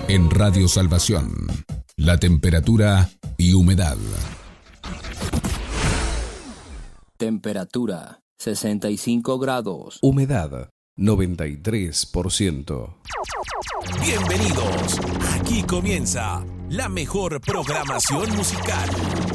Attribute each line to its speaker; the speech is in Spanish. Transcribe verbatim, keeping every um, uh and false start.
Speaker 1: En Radio Salvación, la temperatura y humedad.
Speaker 2: Temperatura sesenta y cinco grados.
Speaker 3: Humedad noventa y tres por ciento.
Speaker 4: Bienvenidos. Aquí comienza la mejor programación musical.